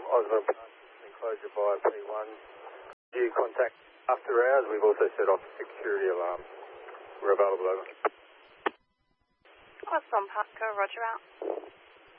Osborne Park, enclosure by P1. You contact after hours. We've also set off security alarm. We're available over. Osborne Park, roger out.